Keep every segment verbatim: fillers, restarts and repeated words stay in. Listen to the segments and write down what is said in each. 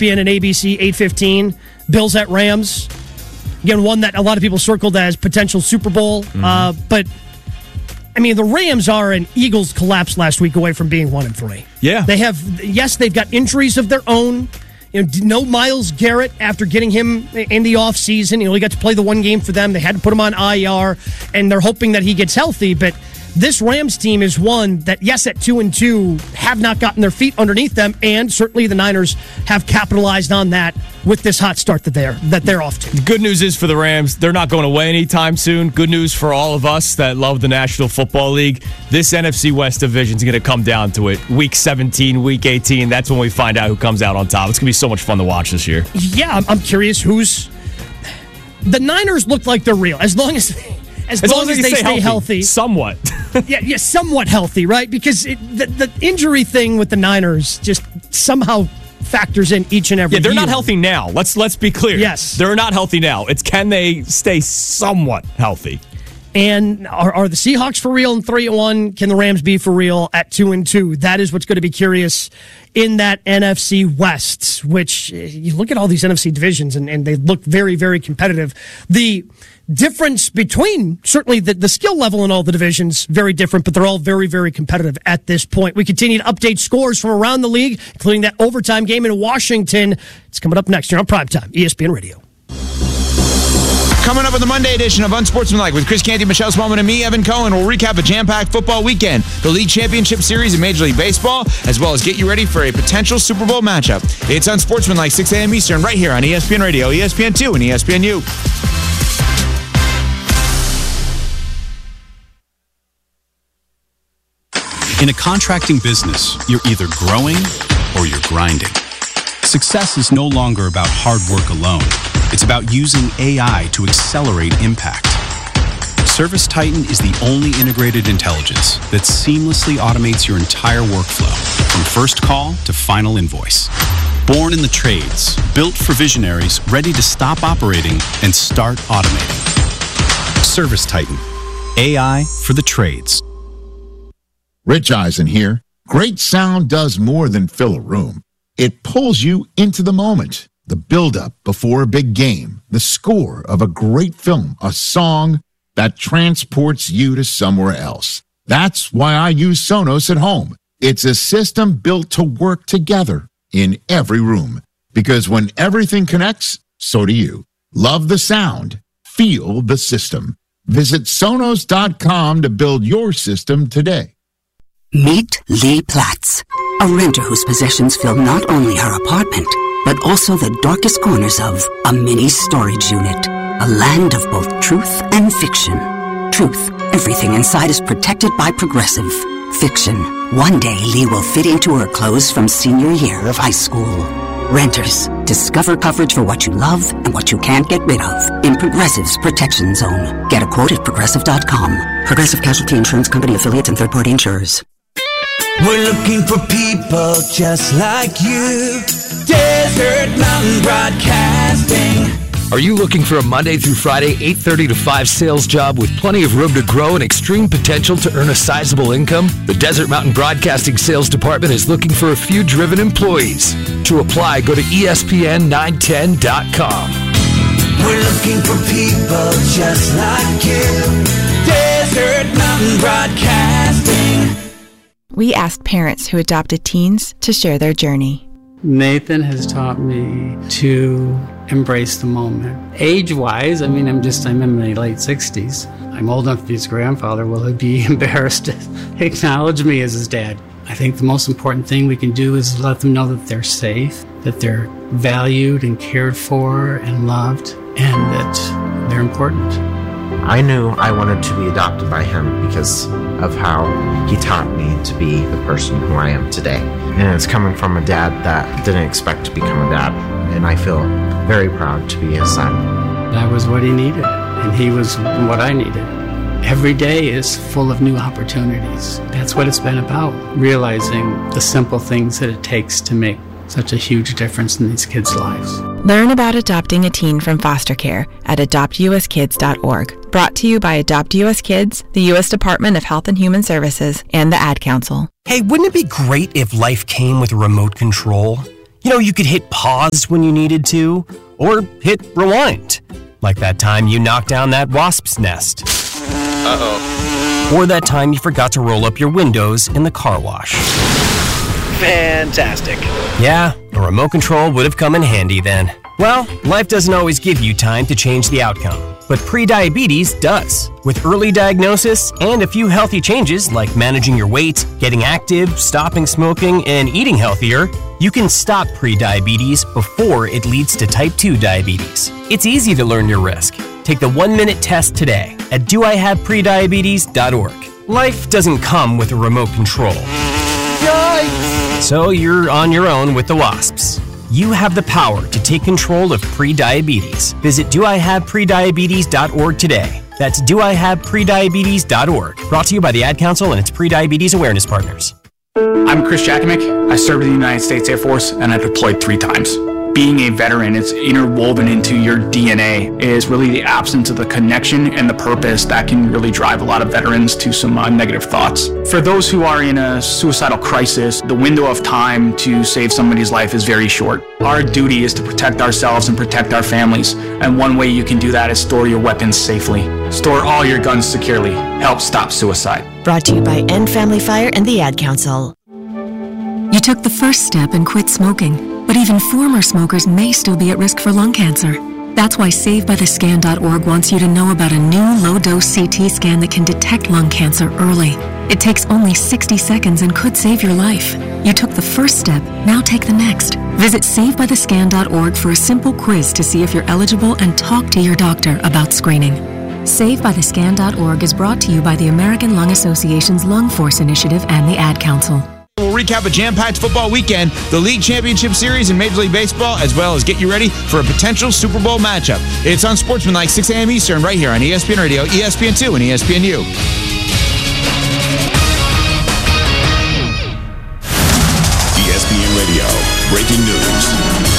P N and A B C, eight fifteen. Bills at Rams. Again, one that a lot of people circled as potential Super Bowl. Mm-hmm. Uh, but, I mean, the Rams are an Eagles collapse last week away from being one and three. Yeah. They have, yes, they've got injuries of their own. You know, no Myles Garrett after getting him in the offseason. You know, he got to play the one game for them. They had to put him on I R, and they're hoping that he gets healthy. But this Rams team is one that, yes, at two and two, have not gotten their feet underneath them, and certainly the Niners have capitalized on that with this hot start that they're that they're off to. The good news is for the Rams, they're not going away anytime soon. Good news for all of us that love the National Football League. This N F C West division is going to come down to it. Week seventeen, Week eighteen, that's when we find out who comes out on top. It's going to be so much fun to watch this year. Yeah, I'm, I'm curious who's... The Niners look like they're real, as long as... As, as long, long as, as they stay, stay healthy, healthy. Somewhat. yeah, yeah, somewhat healthy, right? Because it, the, the injury thing with the Niners just somehow factors in each and every Yeah, they're year. not healthy now. Let's let's be clear. Yes. They're not healthy now. It's can they stay somewhat healthy? And are, are the Seahawks for real in three and one? Can the Rams be for real at two and two? That is what's going to be curious in that N F C West, which you look at all these N F C divisions and, and they look very, very competitive. The difference between certainly the, the skill level in all the divisions, very different, but they're all very, very competitive at this point. We continue to update scores from around the league, including that overtime game in Washington. It's coming up next here on Primetime, E S P N Radio. Coming up on the Monday edition of Unsportsmanlike with Chris Canty, Michelle Smallman, and me, Evan Cohen, we'll recap a jam-packed football weekend, the League Championship Series in Major League Baseball, as well as get you ready for a potential Super Bowl matchup. It's Unsportsmanlike, six a.m. Eastern, right here on E S P N Radio, E S P N two, and E S P N U. In a contracting business, you're either growing or you're grinding. Success is no longer about hard work alone. It's about using A I to accelerate impact. ServiceTitan is the only integrated intelligence that seamlessly automates your entire workflow, from first call to final invoice. Born in the trades, built for visionaries ready to stop operating and start automating. ServiceTitan, A I for the trades. Rich Eisen here. Great sound does more than fill a room. It pulls you into the moment. The build-up before a big game, the score of a great film, a song that transports you to somewhere else. That's why I use Sonos at home. It's a system built to work together in every room. Because when everything connects, so do you. Love the sound. Feel the system. Visit Sonos dot com to build your system today. Meet Lee Platz, a renter whose possessions fill not only her apartment, but also the darkest corners of a mini storage unit. A land of both truth and fiction. Truth, everything inside is protected by Progressive. Fiction, one day Lee will fit into her clothes from senior year of high school. Renters, discover coverage for what you love and what you can't get rid of in Progressive's Protection Zone. Get a quote at Progressive dot com. Progressive Casualty Insurance Company affiliates and third-party insurers. We're looking for people just like you. Desert Mountain Broadcasting. Are you looking for a Monday through Friday, eight thirty to five sales job with plenty of room to grow and extreme potential to earn a sizable income? The Desert Mountain Broadcasting Sales Department is looking for a few driven employees. To apply, go to E S P N nine ten dot com. We're looking for people just like you. Desert Mountain Broadcasting. We asked parents who adopted teens to share their journey. Nathan has taught me to embrace the moment. Age-wise, I mean, I'm just, I'm in my late sixties. I'm old enough to be his grandfather. Will he be embarrassed to acknowledge me as his dad? I think the most important thing we can do is let them know that they're safe, that they're valued and cared for and loved, and that they're important. I knew I wanted to be adopted by him because of how he taught me to be the person who I am today. And it's coming from a dad that didn't expect to become a dad. And I feel very proud to be his son. That was what he needed, and he was what I needed. Every day is full of new opportunities. That's what it's been about, realizing the simple things that it takes to make such a huge difference in these kids' lives. Learn about adopting a teen from foster care at adopt u s kids dot org. Brought to you by Adopt U S Kids, the U S Department of Health and Human Services, and the Ad Council. Hey, wouldn't it be great if life came with a remote control? You know, you could hit pause when you needed to, or hit rewind. Like that time you knocked down that wasp's nest. Uh-oh. Or that time you forgot to roll up your windows in the car wash. Fantastic. Yeah, a remote control would have come in handy then. Well, life doesn't always give you time to change the outcome, but prediabetes does. With early diagnosis and a few healthy changes like managing your weight, getting active, stopping smoking, and eating healthier, you can stop prediabetes before it leads to type two diabetes. It's easy to learn your risk. Take the one-minute test today at do I have prediabetes dot org. Life doesn't come with a remote control. Yikes! So you're on your own with the wasps. You have the power to take control of prediabetes. Visit do I have prediabetes dot org today. That's do I have prediabetes dot org. Brought to you by the Ad Council and its pre-diabetes awareness partners. I'm Chris Jakovic. I served in the United States Air Force and I deployed three times. Being a veteran, it's interwoven into your D N A, is really the absence of the connection and the purpose that can really drive a lot of veterans to some uh, negative thoughts. For those who are in a suicidal crisis, the window of time to save somebody's life is very short. Our duty is to protect ourselves and protect our families, and one way you can do that is store your weapons safely. Store all your guns securely. Help stop suicide. Brought to you by End Family Fire and the Ad Council. You took the first step and quit smoking, but even former smokers may still be at risk for lung cancer. That's why Save By The Scan dot org wants you to know about a new low-dose C T scan that can detect lung cancer early. It takes only sixty seconds and could save your life. You took the first step, now take the next. Visit Save By The Scan dot org for a simple quiz to see if you're eligible and talk to your doctor about screening. Save By The Scan dot org is brought to you by the American Lung Association's Lung Force Initiative and the Ad Council. We'll recap a jam-packed football weekend, the League Championship Series in Major League Baseball, as well as get you ready for a potential Super Bowl matchup. It's on Sportsmanlike, six a.m. Eastern, right here on E S P N Radio, E S P N two, and E S P N U. E S P N Radio, breaking news.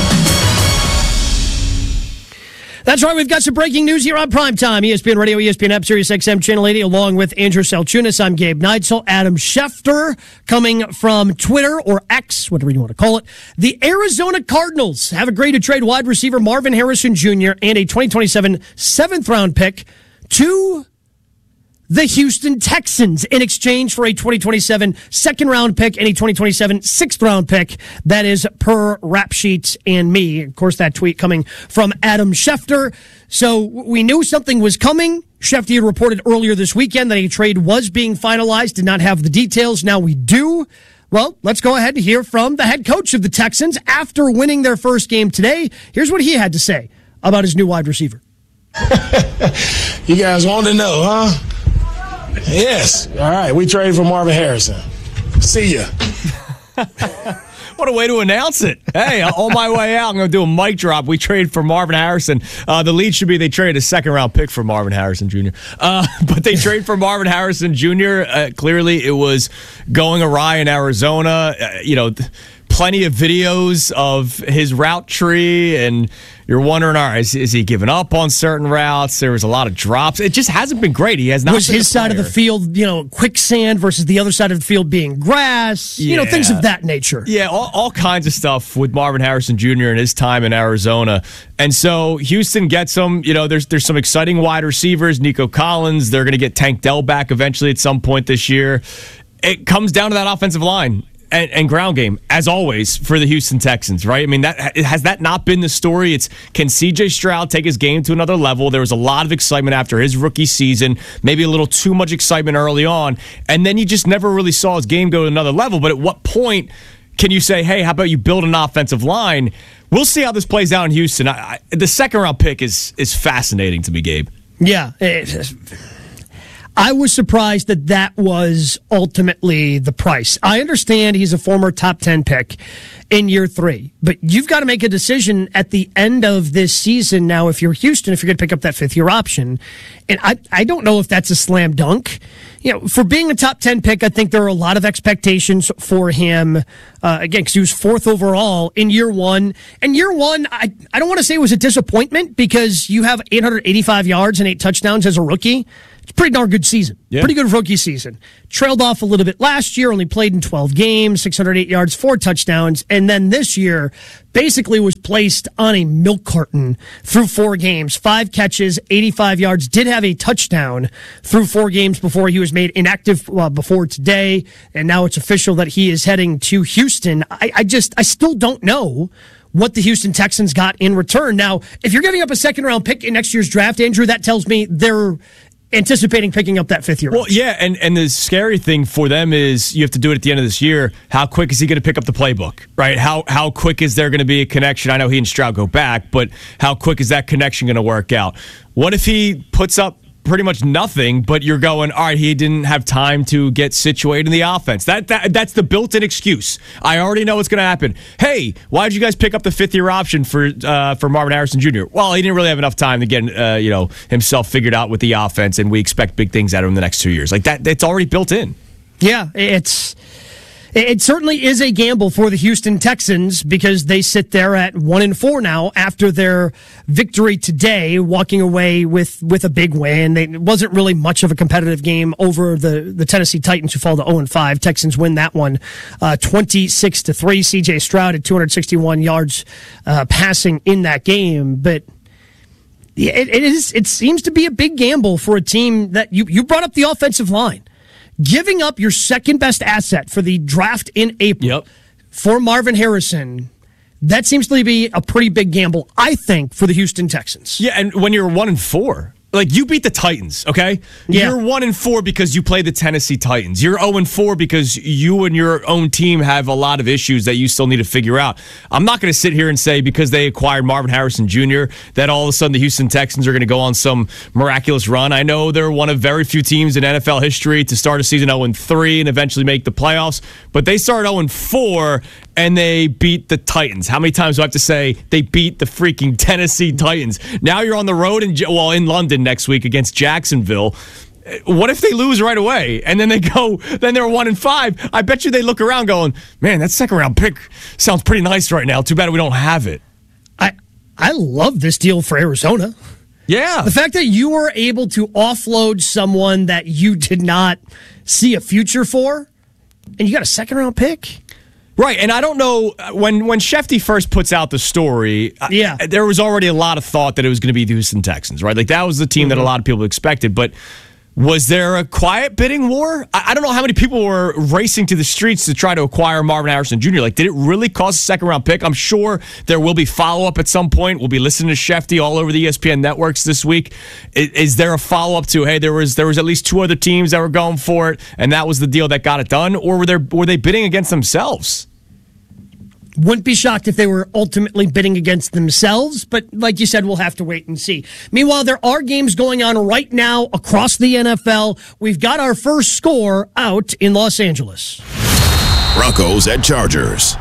That's right. We've got some breaking news here on Primetime. E S P N Radio, E S P N App, Sirius X M, Channel eighty, along with Andrew Salchunas. I'm Gabe Neitzel. Adam Schefter coming from Twitter, or X, whatever you want to call it. The Arizona Cardinals have agreed to trade wide receiver Marvin Harrison Junior and a twenty twenty-seven seventh-round pick to the Houston Texans in exchange for a twenty twenty-seven second-round pick and a twenty twenty-seven sixth-round pick. That is per Rap Sheet and me. Of course, that tweet coming from Adam Schefter. So we knew something was coming. Schefter had reported earlier this weekend that a trade was being finalized, did not have the details. Now we do. Well, let's go ahead and hear from the head coach of the Texans after winning their first game today. Here's what he had to say about his new wide receiver. You guys want to know, huh? Yes. All right. We traded for Marvin Harrison. See ya. What a way to announce it. Hey, on my way out, I'm going to do a mic drop. We traded for Marvin Harrison. Uh, the lead should be they traded a second-round pick for Marvin Harrison Junior Uh, but they traded for Marvin Harrison Junior Uh, clearly, it was going awry in Arizona. Uh, you know, th- plenty of videos of his route tree, and you're wondering, all right, is, is he giving up on certain routes? There was a lot of drops. It just hasn't been great. He has not. Was his side of the field, you know, quicksand versus the other side of the field being grass? You Yeah. know, things of that nature. Yeah, all, all kinds of stuff with Marvin Harrison Junior and his time in Arizona. And so Houston gets him. You know, there's there's some exciting wide receivers. Nico Collins. They're going to get Tank Dell back eventually at some point this year. It comes down to that offensive line. And, and ground game, as always, for the Houston Texans, right? I mean, that has that not been the story? It's, can C J Stroud take his game to another level? There was a lot of excitement after his rookie season, maybe a little too much excitement early on, and then you just never really saw his game go to another level. But at what point can you say, hey, how about you build an offensive line? We'll see how this plays out in Houston. I, I, the second-round pick is is fascinating to me, Gabe. Yeah, it, I was surprised that that was ultimately the price. I understand he's a former top ten pick in year three, but you've got to make a decision at the end of this season now if you're Houston, if you're going to pick up that fifth-year option. And I, I don't know if that's a slam dunk. You know, for being a top ten pick, I think there are a lot of expectations for him, uh, again, because he was fourth overall in year one. And year one, I, I don't want to say it was a disappointment because you have eight hundred eighty-five yards and eight touchdowns as a rookie. It's pretty darn good season. Yeah. Pretty good rookie season. Trailed off a little bit last year, only played in twelve games, six hundred eight yards, four touchdowns, and then this year basically was placed on a milk carton through four games, five catches, eighty-five yards, did have a touchdown through four games before he was made inactive uh, before today, and now it's official that he is heading to Houston. I, I just, I still don't know what the Houston Texans got in return. Now, if you're giving up a second round pick in next year's draft, Andrew, that tells me they're anticipating picking up that fifth year. Well, yeah, and, and the scary thing for them is you have to do it at the end of this year. How quick is he going to pick up the playbook, right? How how quick is there going to be a connection? I know he and Stroud go back, but how quick is that connection going to work out? What if he puts up pretty much nothing, but you're going, all right, he didn't have time to get situated in the offense. That, that That's the built-in excuse. I already know what's going to happen. Hey, why did you guys pick up the fifth-year option for uh, for Marvin Harrison Junior? Well, he didn't really have enough time to get uh, you know himself figured out with the offense, and we expect big things out of him the next two years. Like that, it's already built in. Yeah, it's... It certainly is a gamble for the Houston Texans because they sit there at one and four now after their victory today, walking away with, with a big win. They, it wasn't really much of a competitive game over the, the Tennessee Titans, who fall to oh and five. Texans win that one uh, twenty-six to three. C J Stroud had two hundred sixty-one yards uh, passing in that game, but yeah, it, it is. It seems to be a big gamble for a team that you you brought up the offensive line. Giving up your second best asset for the draft in April yep. for Marvin Harrison, that seems to be a pretty big gamble, I think, for the Houston Texans. Yeah, and when you're one and four, like you beat the Titans, okay? Yeah. You're one and four because you play the Tennessee Titans. You're zero and four because you and your own team have a lot of issues that you still need to figure out. I'm not going to sit here and say because they acquired Marvin Harrison Junior that all of a sudden the Houston Texans are going to go on some miraculous run. I know they're one of very few teams in N F L history to start a season zero and three and eventually make the playoffs, but they started zero and four and they beat the Titans. How many times do I have to say they beat the freaking Tennessee Titans? Now you're on the road in well in London next week against Jacksonville. What if they lose right away and then they go, then they're one and five? I bet you they look around going, man, that second round pick sounds pretty nice right now. Too bad we don't have it. I I love this deal for Arizona. Yeah. The fact that you were able to offload someone that you did not see a future for, and you got a second round pick. Right, and I don't know, when when Shefty first puts out the story, yeah. I, there was already a lot of thought that it was going to be the Houston Texans, right? Like, that was the team mm-hmm. that a lot of people expected, but was there a quiet bidding war? I, I don't know how many people were racing to the streets to try to acquire Marvin Harrison Junior Like, did it really cost a second-round pick? I'm sure there will be follow-up at some point. We'll be listening to Shefty all over the E S P N networks this week. Is, is there a follow-up to, hey, there was there was at least two other teams that were going for it, and that was the deal that got it done? Or were, there, were they bidding against themselves? Wouldn't be shocked if they were ultimately bidding against themselves, but like you said, we'll have to wait and see. Meanwhile, there are games going on right now across the N F L. We've got our first score out in Los Angeles. Broncos at Chargers.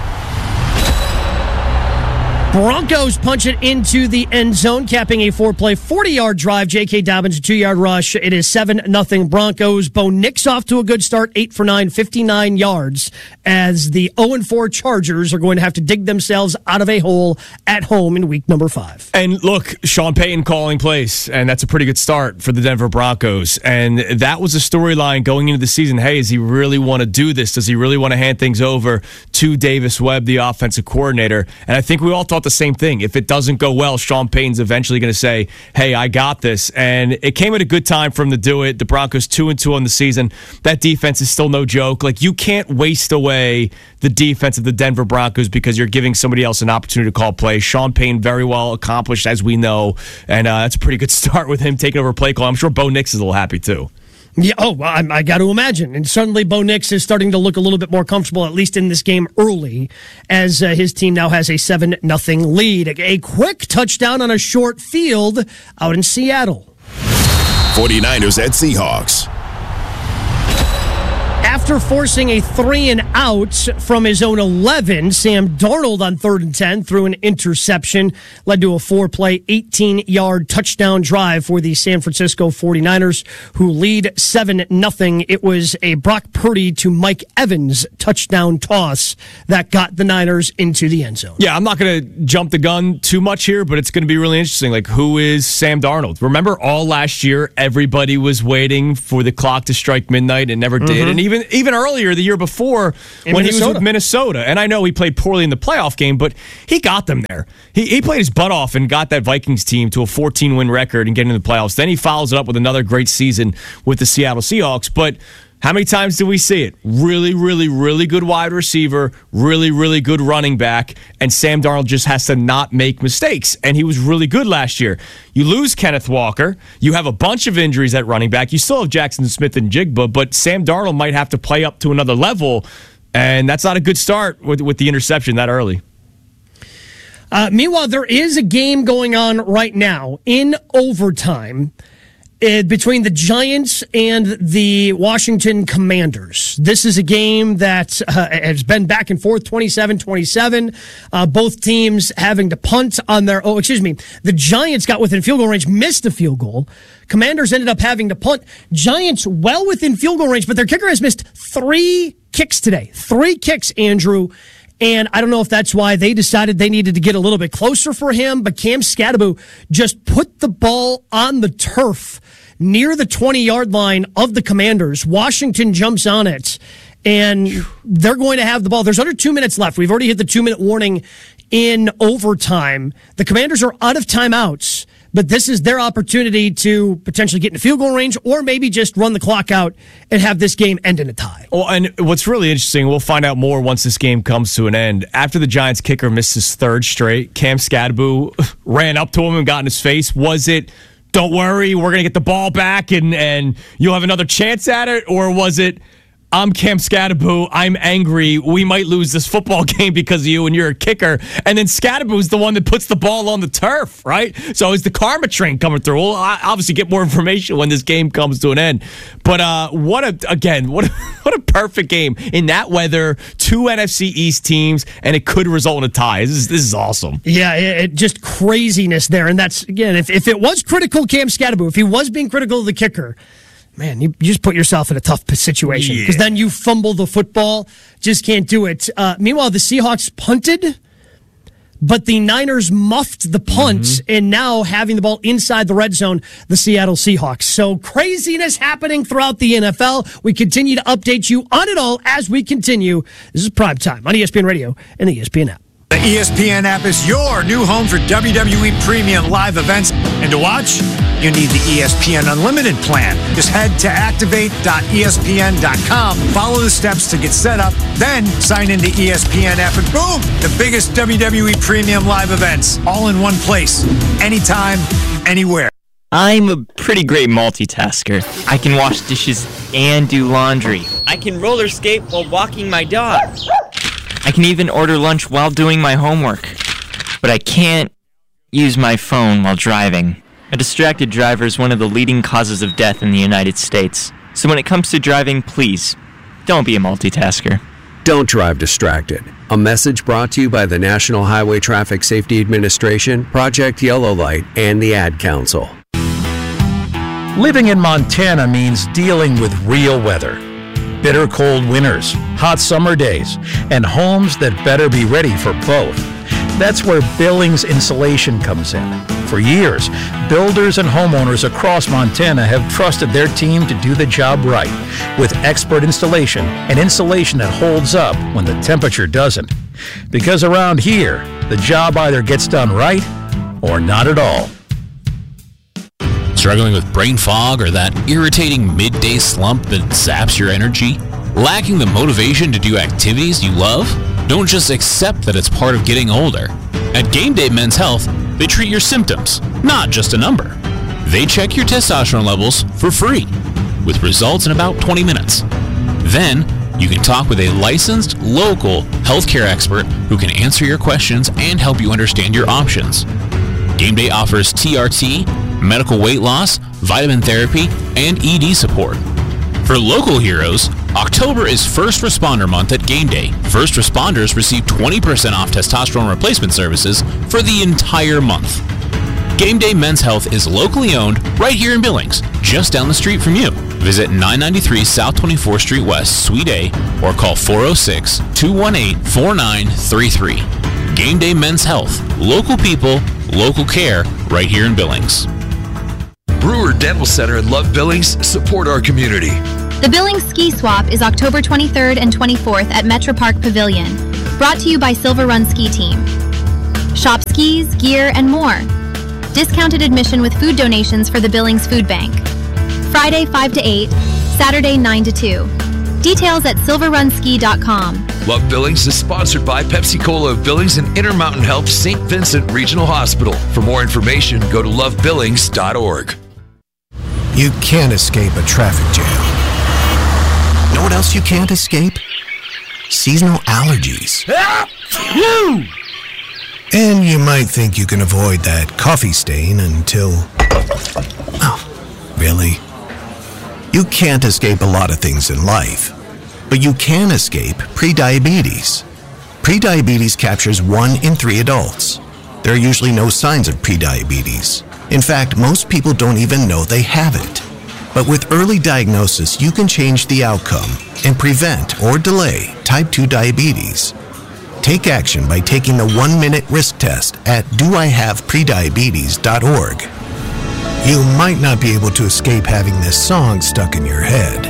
Broncos punch it into the end zone, capping a four-play, forty-yard drive. J K. Dobbins, a two-yard rush. It is seven nothing Broncos. Bo Nix off to a good start, eight for nine, fifty-nine yards, as the oh and four Chargers are going to have to dig themselves out of a hole at home in week number five. And look, Sean Payton calling plays, and that's a pretty good start for the Denver Broncos. And that was a storyline going into the season. Hey, does he really want to do this? Does he really want to hand things over to Davis Webb, the offensive coordinator? And I think we all thought the same thing. If it doesn't go well, Sean Payton's eventually going to say, hey, I got this. And it came at a good time for him to do it. The Broncos two and two on the season. That defense is still no joke. Like, you can't waste away the defense of the Denver Broncos because you're giving somebody else an opportunity to call plays. Sean Payton, very well accomplished, as we know. And uh, that's a pretty good start with him taking over play call. I'm sure Bo Nix is a little happy too. Yeah, oh, I, I got to imagine. And suddenly Bo Nix is starting to look a little bit more comfortable, at least in this game early, as uh, his team now has a seven nothing lead. A, a quick touchdown on a short field out in Seattle. forty-niners at Seahawks. After After forcing a three and out from his own eleven, Sam Darnold on third and ten threw an interception, led to a four-play, eighteen-yard touchdown drive for the San Francisco forty-niners, who lead seven nothing. It was a Brock Purdy to Mike Evans touchdown toss that got the Niners into the end zone. Yeah, I'm not going to jump the gun too much here, but it's going to be really interesting. Like, who is Sam Darnold? Remember all last year, everybody was waiting for the clock to strike midnight and never did. Mm-hmm. And even Even earlier, the year before, in when Minnesota. He was with Minnesota, and I know he played poorly in the playoff game, but he got them there. He, he played his butt off and got that Vikings team to a fourteen-win record and getting into the playoffs. Then he follows it up with another great season with the Seattle Seahawks. But how many times do we see it? Really, really, really good wide receiver, really, really good running back, and Sam Darnold just has to not make mistakes. And he was really good last year. You lose Kenneth Walker. You have a bunch of injuries at running back. You still have Jackson Smith and Jigba, but Sam Darnold might have to play up to another level, and that's not a good start with, with the interception that early. Uh, meanwhile, there is a game going on right now in overtime Uh, between the Giants and the Washington Commanders. This is a game that uh, has been back and forth, twenty-seven twenty-seven. Uh, both teams having to punt on their, oh, excuse me, the Giants got within field goal range, missed a field goal. Commanders ended up having to punt. Giants well within field goal range, but their kicker has missed three kicks today. Three kicks, Andrew. And I don't know if that's why they decided they needed to get a little bit closer for him, but Cam Skattebo just put the ball on the turf near the twenty-yard line of the Commanders. Washington jumps on it, and they're going to have the ball. There's under two minutes left. We've already hit the two-minute warning in overtime. The Commanders are out of timeouts, but this is their opportunity to potentially get into field goal range or maybe just run the clock out and have this game end in a tie. Well, and what's really interesting, we'll find out more once this game comes to an end. After the Giants kicker missed his third straight, Cam Skattebo ran up to him and got in his face. Was it, don't worry, we're going to get the ball back and, and you'll have another chance at it? Or was it, I'm Cam Skattebo, I'm angry, we might lose this football game because of you and you're a kicker? And then Skattebo's the one that puts the ball on the turf, right? So is the karma train coming through? We'll obviously get more information when this game comes to an end. But uh, what a, again, what a, what a perfect game. In that weather, two N F C East teams, and it could result in a tie. This is, this is awesome. Yeah, it, just craziness there. And that's, again, if, if it was critical Cam Skattebo, if he was being critical of the kicker, man, you, you just put yourself in a tough situation because yeah. then you fumble the football. Just can't do it. Uh, meanwhile, the Seahawks punted, but the Niners muffed the punt, mm-hmm. and now having the ball inside the red zone, the Seattle Seahawks. So craziness happening throughout the N F L. We continue to update you on it all as we continue. This is Prime Time on E S P N Radio and the E S P N app. The E S P N app is your new home for W W E premium live events. And to watch, you need the E S P N Unlimited plan. Just head to activate dot E S P N dot com, follow the steps to get set up, then sign into E S P N app, and boom, the biggest W W E premium live events, all in one place, anytime, anywhere. I'm a pretty great multitasker. I can wash dishes and do laundry. I can roller skate while walking my dog. I can even order lunch while doing my homework. But I can't use my phone while driving. A distracted driver is one of the leading causes of death in the United States. So when it comes to driving, please, don't be a multitasker. Don't drive distracted. A message brought to you by the National Highway Traffic Safety Administration, Project Yellow Light, and the Ad Council. Living in Montana means dealing with real weather. Bitter cold winters, hot summer days, and homes that better be ready for both. That's where Billings Insulation comes in. For years, builders and homeowners across Montana have trusted their team to do the job right, with expert installation and insulation that holds up when the temperature doesn't. Because around here, the job either gets done right or not at all. Struggling with brain fog or that irritating midday slump that saps your energy? Lacking the motivation to do activities you love? Don't just accept that it's part of getting older. At Game Day Men's Health, they treat your symptoms, not just a number. They check your testosterone levels for free, with results in about twenty minutes. Then, you can talk with a licensed, local healthcare expert who can answer your questions and help you understand your options. Game Day offers T R T, medical weight loss, vitamin therapy, and E D support. For local heroes, October is First Responder Month at Game Day. First responders receive twenty percent off testosterone replacement services for the entire month. Game Day Men's Health is locally owned right here in Billings, just down the street from you. Visit nine ninety-three South twenty-fourth Street West, Suite A, or call four oh six, two one eight, four nine three three. Game Day Men's Health. Local people, local care, right here in Billings. Brewer Dental Center in Love Billings support our community. The Billings Ski Swap is October twenty-third and twenty-fourth at Metro Park Pavilion. Brought to you by Silver Run Ski Team. Shop skis, gear, and more. Discounted admission with food donations for the Billings Food Bank. Friday five to eight, Saturday nine to two. Details at silver run ski dot com. Love Billings is sponsored by Pepsi Cola of Billings and Intermountain Health Saint Vincent Regional Hospital. For more information, go to love billings dot org. You can't escape a traffic jam. Know what else you can't escape? Seasonal allergies. You! And you might think you can avoid that coffee stain until... Oh, really? You can't escape a lot of things in life, but you can escape prediabetes. Prediabetes captures one in three adults. There are usually no signs of prediabetes. In fact, most people don't even know they have it. But with early diagnosis, you can change the outcome and prevent or delay type two diabetes. Take action by taking the one-minute risk test at do I have prediabetes dot org. You might not be able to escape having this song stuck in your head,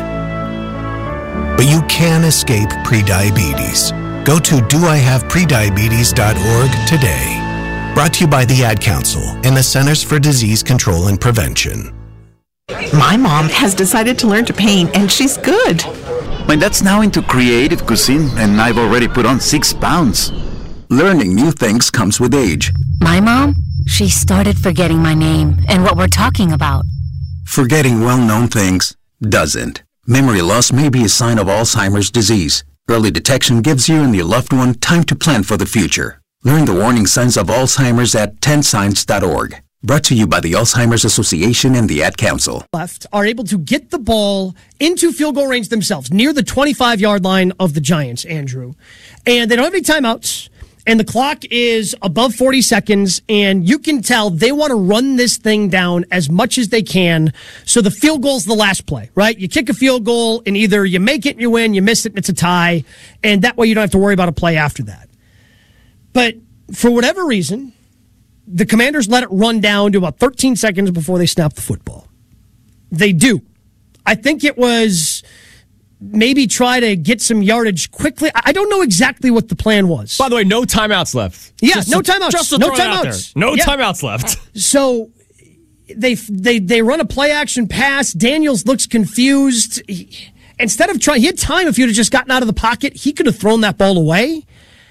but you can escape prediabetes. Go to do I have prediabetes dot org today. Brought to you by the Ad Council and the Centers for Disease Control and Prevention. My mom has decided to learn to paint, and she's good. My dad's now into creative cuisine, and I've already put on six pounds. Learning new things comes with age. My mom? She started forgetting my name and what we're talking about. Forgetting well-known things doesn't. Memory loss may be a sign of Alzheimer's disease. Early detection gives you and your loved one time to plan for the future. Learn the warning signs of Alzheimer's at ten signs dot org. Brought to you by the Alzheimer's Association and the Ad Council. Left are able to get the ball into field goal range themselves, near the twenty-five-yard line of the Giants, Andrew. And they don't have any timeouts, and the clock is above forty seconds, and you can tell they want to run this thing down as much as they can, so the field goal's the last play, right? You kick a field goal, and either you make it and you win, you miss it and it's a tie, and that way you don't have to worry about a play after that. But for whatever reason, the Commanders let it run down to about thirteen seconds before they snap the football. They do. I think it was maybe try to get some yardage quickly. I don't know exactly what the plan was. By the way, no timeouts left. Yeah, just no to, timeouts. Just to no throw it out timeouts. there. No yeah. timeouts left. So they they they run a play action pass. Daniels looks confused. He, instead of trying, he had time. If you'd have just gotten out of the pocket, he could have thrown that ball away.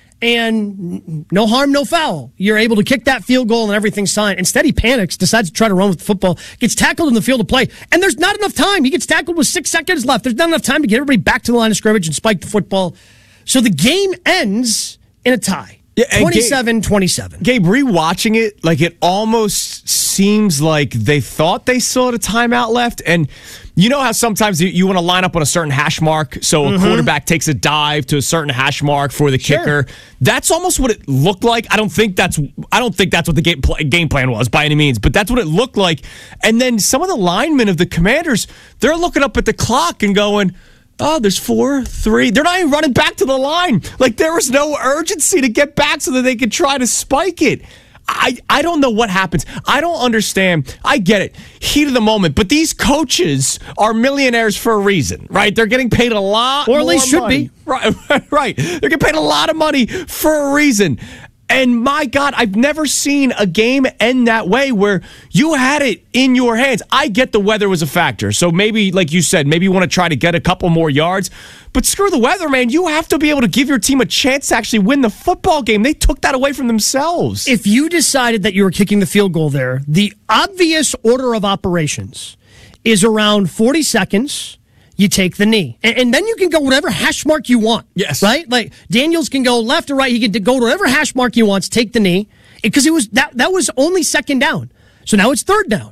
And no harm, no foul. You're able to kick that field goal and everything's fine. Instead, he panics, decides to try to run with the football, gets tackled in the field of play, and there's not enough time. He gets tackled with six seconds left. There's not enough time to get everybody back to the line of scrimmage and spike the football. So the game ends in a tie. Yeah, twenty-seven twenty-seven. Gabe, rewatching it, like it almost seems like they thought they still had a timeout left. And you know how sometimes you, you want to line up on a certain hash mark, so a mm-hmm. quarterback takes a dive to a certain hash mark for the sure. kicker. That's almost what it looked like. I don't think that's I don't think that's what the game, pl- game plan was by any means, but that's what it looked like. And then some of the linemen of the Commanders, they're looking up at the clock and going, oh, there's four, three. They're not even running back to the line. Like, there was no urgency to get back so that they could try to spike it. I, I don't know what happens. I don't understand. I get it. Heat of the moment. But these coaches are millionaires for a reason, right? They're getting paid a lot Or at least should money. be. Right, right. They're getting paid a lot of money for a reason. And my God, I've never seen a game end that way where you had it in your hands. I get the weather was a factor. So maybe, like you said, maybe you want to try to get a couple more yards. But screw the weather, man. You have to be able to give your team a chance to actually win the football game. They took that away from themselves. If you decided that you were kicking the field goal there, the obvious order of operations is around forty seconds. You take the knee. And, and then you can go whatever hash mark you want. Yes. Right? Like, Daniels can go left or right. He can go to whatever hash mark he wants, take the knee. Because it was that that was only second down. So now it's third down.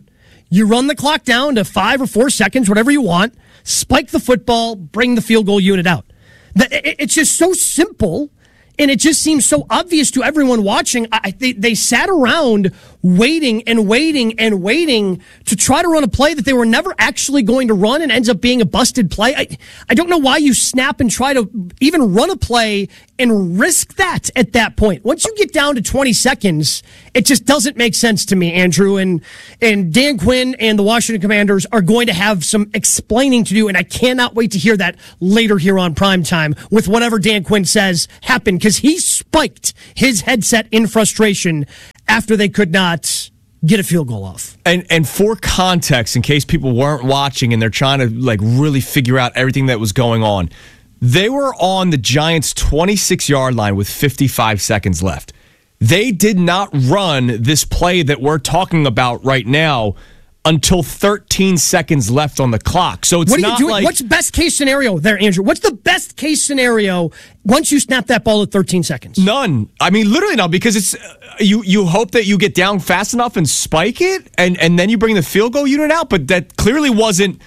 You run the clock down to five or four seconds, whatever you want, spike the football, bring the field goal unit out. It's just so simple, and it just seems so obvious to everyone watching. I, they, they sat around waiting and waiting and waiting to try to run a play that they were never actually going to run and ends up being a busted play. I, I don't know why you snap and try to even run a play and risk that at that point. Once you get down to twenty seconds, it just doesn't make sense to me, Andrew. And, and Dan Quinn and the Washington Commanders are going to have some explaining to do, and I cannot wait to hear that later here on Primetime with whatever Dan Quinn says happened, because he spiked his headset in frustration after they could not get a field goal off. And and for context, in case people weren't watching and they're trying to like really figure out everything that was going on, they were on the Giants' twenty-six-yard line with fifty-five seconds left. They did not run this play that we're talking about right now until thirteen seconds left on the clock. So it's what are you not doing? like... What's best case scenario there, Andrew? What's the best case scenario once you snap that ball at thirteen seconds? None. I mean, literally no, because it's uh, you you hope that you get down fast enough and spike it, and, and then you bring the field goal unit out, but that clearly wasn't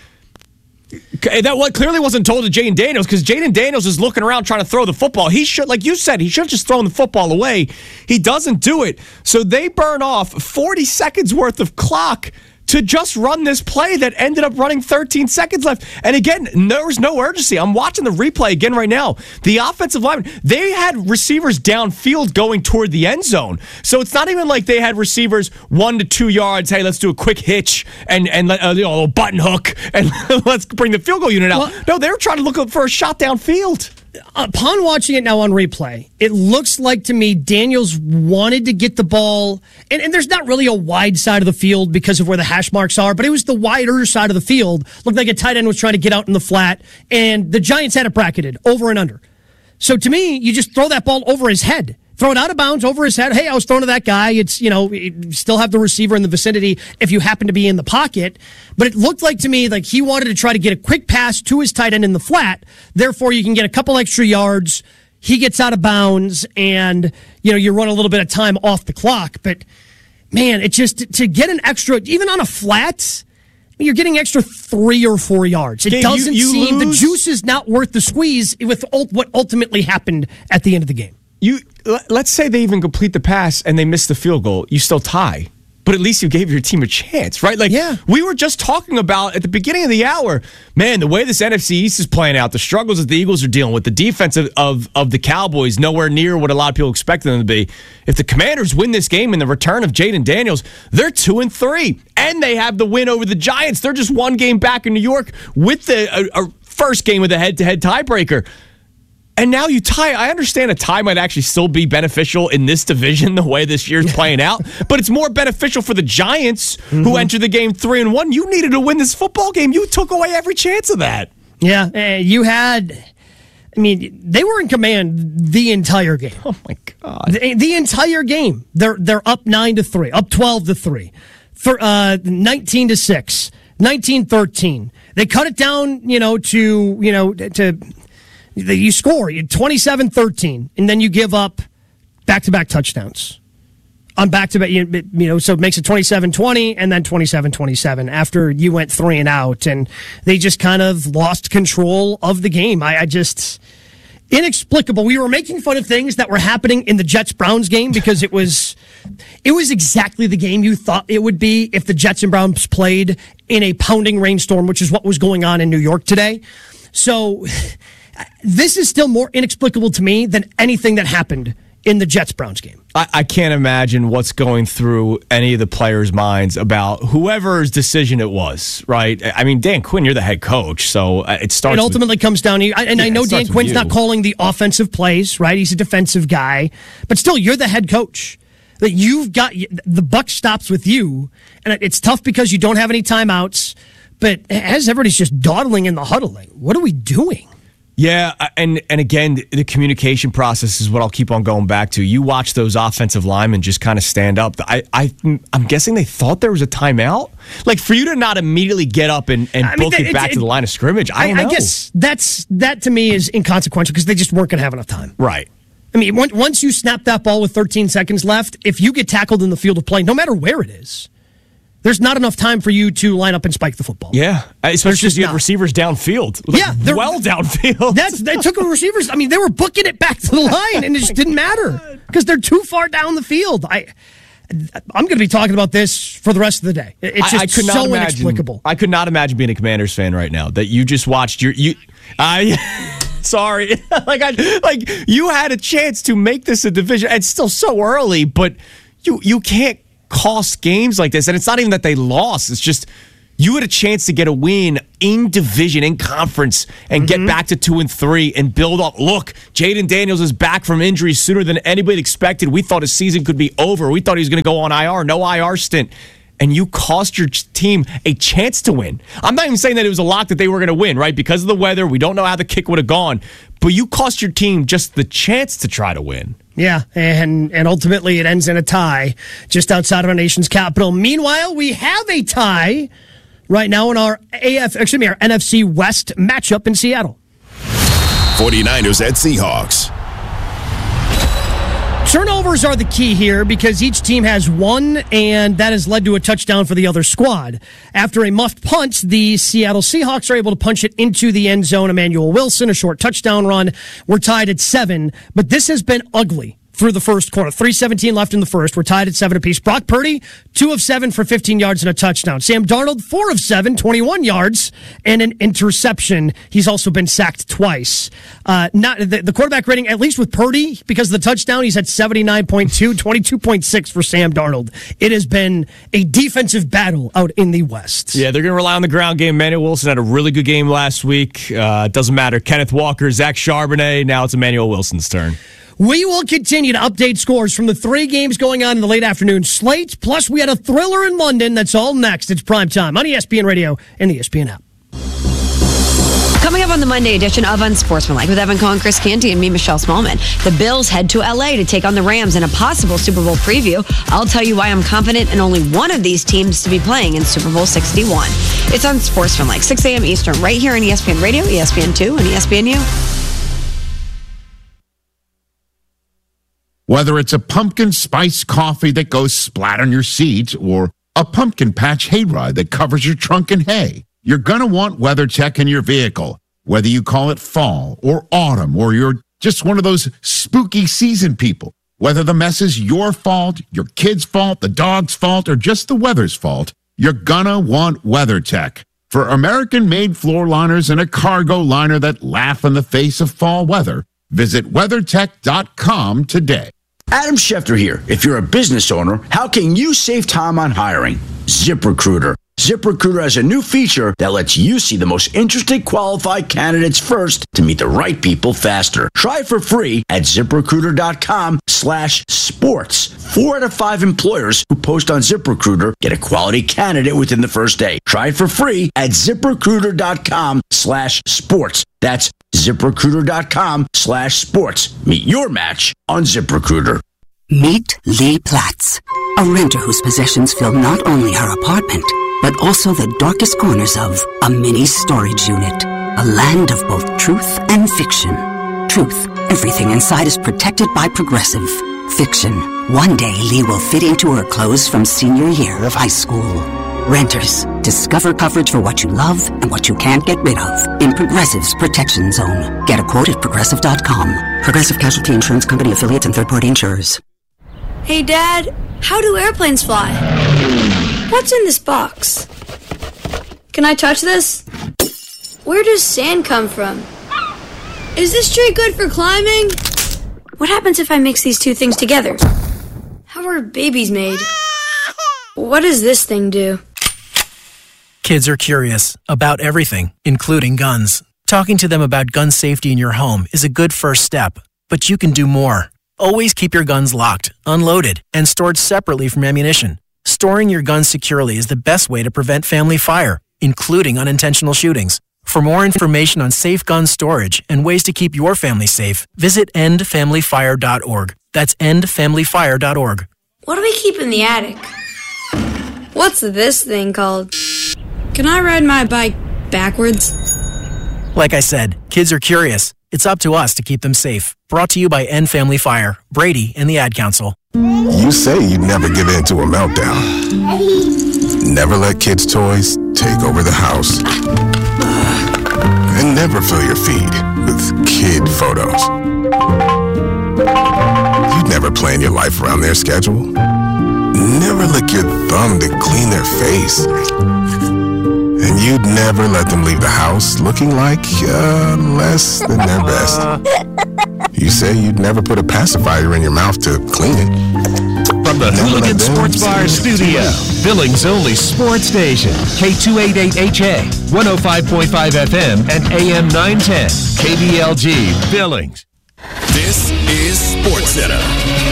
that what clearly wasn't told to Jaden Daniels, because Jaden Daniels is looking around trying to throw the football. He should, like you said, he should have just thrown the football away. He doesn't do it. So they burn off forty seconds worth of clock to just run this play that ended up running thirteen seconds left. And again, there was no urgency. I'm watching the replay again right now. The offensive linemen, they had receivers downfield going toward the end zone. So it's not even like they had receivers one to two yards. Hey, let's do a quick hitch and, and uh, you know, a little button hook and let's bring the field goal unit out. Well, no, they were trying to look for a shot downfield. Upon watching it now on replay, it looks like to me Daniels wanted to get the ball, and, and there's not really a wide side of the field because of where the hash marks are, but it was the wider side of the field. Looked like a tight end was trying to get out in the flat, and the Giants had it bracketed over and under. So to me, you just throw that ball over his head. Throw it out of bounds over his head. Hey, I was thrown to that guy. It's, you know, you still have the receiver in the vicinity if you happen to be in the pocket. But it looked like to me like he wanted to try to get a quick pass to his tight end in the flat. Therefore, you can get a couple extra yards. He gets out of bounds and, you know, you run a little bit of time off the clock. But, man, it just, to get an extra, even on a flat, you're getting extra three or four yards. It yeah, doesn't you, you seem, lose. The juice is not worth the squeeze with what ultimately happened at the end of the game. You let's say they even complete the pass and they miss the field goal, you still tie. But at least you gave your team a chance, right? Like yeah. we were just talking about at the beginning of the hour, man, the way this N F C East is playing out, the struggles that the Eagles are dealing with, the defense of, of, of the Cowboys, nowhere near what a lot of people expected them to be. If the Commanders win this game in the return of Jaden Daniels, they're two and three. And they have the win over the Giants. They're just one game back in New York with the a, a first game with a head-to-head tiebreaker. And now you tie. I understand a tie might actually still be beneficial in this division the way this year's playing out, but it's more beneficial for the Giants mm-hmm. who entered the game three and one. You needed to win this football game. You took away every chance of that. Yeah, uh, you had. I mean, they were in command the entire game. Oh my God, the, the entire game. They're they're up nine to three, up twelve to three, for uh, nineteen to six, nineteen thirteen. They cut it down, you know, to you know to. You score twenty-seven thirteen, and then you give up back-to-back touchdowns on back-to-back, you know, so it makes it twenty-seven twenty and then twenty-seven twenty-seven after you went three and out, and they just kind of lost control of the game. I, I just, inexplicable. We were making fun of things that were happening in the Jets-Browns game because it was, it was exactly the game you thought it would be if the Jets and Browns played in a pounding rainstorm, which is what was going on in New York today. So this is still more inexplicable to me than anything that happened in the Jets-Browns game. I, I can't imagine what's going through any of the players' minds about whoever's decision it was, right? I mean, Dan Quinn, you're the head coach, so it starts. It ultimately with, comes down to you. And yeah, I know Dan Quinn's not calling the offensive plays, right? He's a defensive guy. But still, you're the head coach. That you've got, the buck stops with you. And it's tough because you don't have any timeouts. But as everybody's just dawdling in the huddling, what are we doing? Yeah, and and again, the communication process is what I'll keep on going back to. You watch those offensive linemen just kind of stand up. I, I, I'm guessing they thought there was a timeout. Like, for you to not immediately get up and, and I book mean, it, it back it, to the line of scrimmage, I don't I, know. I guess that's that to me is inconsequential because they just weren't going to have enough time. Right. I mean, once you snap that ball with thirteen seconds left, if you get tackled in the field of play, no matter where it is, There's not enough time for you to line up and spike the football. Yeah, especially because you not. had receivers downfield. Like, yeah, they're well downfield. That's they took the receivers. I mean, they were booking it back to the line, and it just didn't matter because they're too far down the field. I, I'm going to be talking about this for the rest of the day. It's just I, I could not so imagine, inexplicable. I could not imagine being a Commanders fan right now that you just watched your you. I. Sorry, like I like you had a chance to make this a division. It's still so early, but you you can't cost games like this, and it's not even that they lost. It's just you had a chance to get a win in division, in conference, and mm-hmm. get back to two and three and build up. Look, Jaden Daniels is back from injury sooner than anybody expected. We thought his season could be over. We thought he was going to go on I R, no I R stint. And you cost your team a chance to win. I'm not even saying that it was a lock that they were going to win, right? Because of the weather, we don't know how the kick would have gone. But you cost your team just the chance to try to win. Yeah, and and ultimately it ends in a tie just outside of our nation's capital. Meanwhile, we have a tie right now in our A F, excuse me, our N F C West matchup in Seattle. forty-niners at Seahawks. Turnovers are the key here because each team has one, and that has led to a touchdown for the other squad. After a muffed punt, the Seattle Seahawks are able to punch it into the end zone. Emmanuel Wilson, a short touchdown run. We're tied at seven, but this has been ugly through the first quarter. three seventeen left in the first. We're tied at seven apiece. Brock Purdy, two of seven for fifteen yards and a touchdown. Sam Darnold, four of seven, twenty-one yards and an interception. He's also been sacked twice. Uh, not the, the quarterback rating, at least with Purdy, because of the touchdown, he's at seventy-nine point two, twenty-two point six for Sam Darnold. It has been a defensive battle out in the West. Yeah, they're going to rely on the ground game. Emmanuel Wilson had a really good game last week. Uh, doesn't matter. Kenneth Walker, Zach Charbonnet. Now it's Emmanuel Wilson's turn. We will continue to update scores from the three games going on in the late afternoon slate. Plus, we had a thriller in London. That's all next. It's Prime Time on E S P N Radio and the E S P N app. Coming up on the Monday edition of Unsportsmanlike with Evan Cohen, Chris Canty, and me, Michelle Smallman. The Bills head to L A to take on the Rams in a possible Super Bowl preview. I'll tell you why I'm confident in only one of these teams to be playing in Super Bowl sixty-one. It's Unsportsmanlike, six a.m. Eastern, right here on E S P N Radio, E S P N two, and E S P N U. Whether it's a pumpkin spice coffee that goes splat on your seat or a pumpkin patch hayride that covers your trunk in hay, you're going to want WeatherTech in your vehicle. Whether you call it fall or autumn or you're just one of those spooky season people, whether the mess is your fault, your kid's fault, the dog's fault, or just the weather's fault, you're going to want WeatherTech. For American-made floor liners and a cargo liner that laugh in the face of fall weather, visit WeatherTech dot com today. Adam Schefter here. If you're a business owner, how can you save time on hiring? ZipRecruiter. ZipRecruiter has a new feature that lets you see the most interesting qualified candidates first to meet the right people faster. Try it for free at ZipRecruiter.com slash sports. Four out of five employers who post on ZipRecruiter get a quality candidate within the first day. Try it for free at ZipRecruiter.com slash sports. That's ZipRecruiter.com slash sports. Meet your match on ZipRecruiter. Meet Lee Platts, a renter whose possessions fill not only her apartment, but also the darkest corners of a mini storage unit. A land of both truth and fiction. Truth, everything inside is protected by Progressive. Fiction, one day Lee will fit into her clothes from senior year of high school. Renters, discover coverage for what you love and what you can't get rid of in Progressive's Protection Zone. Get a quote at Progressive dot com. Progressive Casualty Insurance Company affiliates and third-party insurers. Hey, Dad, how do airplanes fly? What's in this box? Can I touch this? Where does sand come from? Is this tree good for climbing? What happens if I mix these two things together? How are babies made? What does this thing do? Kids are curious about everything, including guns. Talking to them about gun safety in your home is a good first step, but you can do more. Always keep your guns locked, unloaded, and stored separately from ammunition. Storing your guns securely is the best way to prevent family fire, including unintentional shootings. For more information on safe gun storage and ways to keep your family safe, visit end family fire dot org. That's end family fire dot org. What do we keep in the attic? What's this thing called? Can I ride my bike backwards? Like I said, kids are curious. It's up to us to keep them safe. Brought to you by End Family Fire, Brady, and the Ad Council. You say you'd never give in to a meltdown. Never let kids' toys take over the house. And never fill your feed with kid photos. You'd never plan your life around their schedule. Never lick your thumb to clean their face. And you'd never let them leave the house looking like uh, less than their best. You say you'd never put a pacifier in your mouth to clean it. From the Hooligan Sports Bar studio, Billings' only sports station, K two eighty-eight H A, one oh five point five F M, and A M nine ten, K B L G, Billings. This is SportsCenter.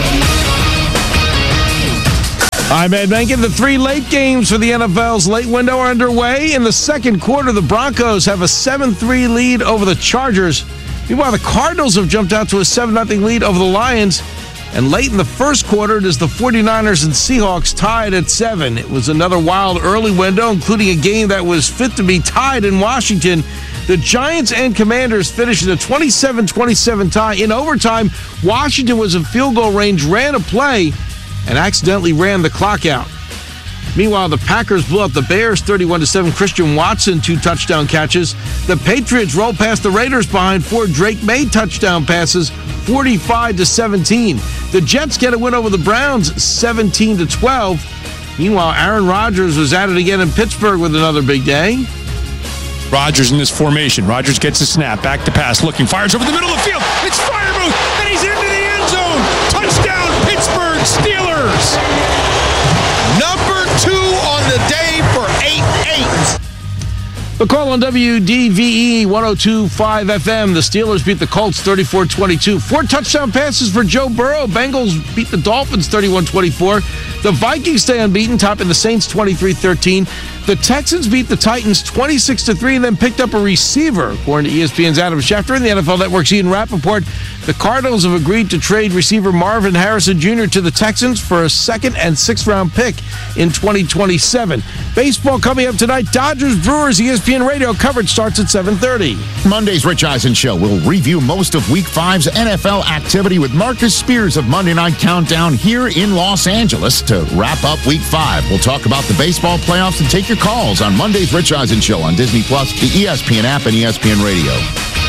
I'm Ed Menken. The three late games for the N F L's late window are underway. In the second quarter, the Broncos have a seven three lead over the Chargers. Meanwhile, the Cardinals have jumped out to a seven nothing lead over the Lions. And late in the first quarter, it is the 49ers and Seahawks tied at seven. It was another wild early window, including a game that was fit to be tied in Washington. The Giants and Commanders finished in a twenty-seven twenty-seven tie. In overtime, Washington was in field goal range, ran a play, and accidentally ran the clock out. Meanwhile, the Packers blew out the Bears thirty-one to seven. Christian Watson, two touchdown catches. The Patriots rolled past the Raiders behind four Drake May touchdown passes, forty-five to seventeen. The Jets get a win over the Browns, seventeen to twelve. Meanwhile, Aaron Rodgers was at it again in Pittsburgh with another big day. Rodgers in this formation. Rodgers gets a snap, back to pass, looking, fires over the middle of the field. It's Freiermuth, and he's into the end zone. Touchdown, Pittsburgh Steelers. Number two on the day for eight eight. The call on W D V E one oh two point five F M. The Steelers beat the Colts thirty-four twenty-two. Four touchdown passes for Joe Burrow. Bengals beat the Dolphins thirty-one twenty-four. The Vikings stay unbeaten, topping the Saints twenty-three thirteen. The Texans beat the Titans twenty-six to three and then picked up a receiver, according to E S P N's Adam Schefter and the N F L Network's Ian Rappaport. The Cardinals have agreed to trade receiver Marvin Harrison Junior to the Texans for a second and sixth round pick in twenty twenty-seven. Baseball coming up tonight. Dodgers Brewers. E S P N Radio coverage starts at seven thirty. Monday's Rich Eisen Show will review most of Week five's N F L activity with Marcus Spears of Monday Night Countdown here in Los Angeles to wrap up Week five. We'll talk about the baseball playoffs and take your calls on Monday's Rich Eisen Show on Disney Plus, the E S P N app, and E S P N Radio.